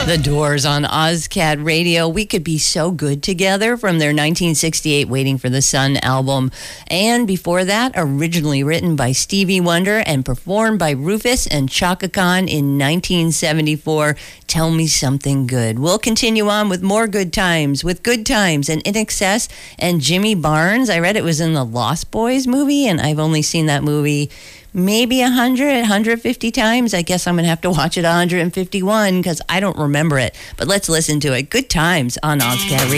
The Doors on OzCat Radio. We Could Be So Good Together from their 1968 Waiting for the Sun album. And before that, originally written by Stevie Wonder and performed by Rufus and Chaka Khan in 1974, Tell Me Something Good. We'll continue on with more good times, with Good Times and In Excess and Jimmy Barnes. I read it was in the Lost Boys movie, and I've only seen that movie maybe 150 times. I guess I'm going to have to watch it 151 because I don't remember it. But let's listen to it. Good Times on OzCat Radio.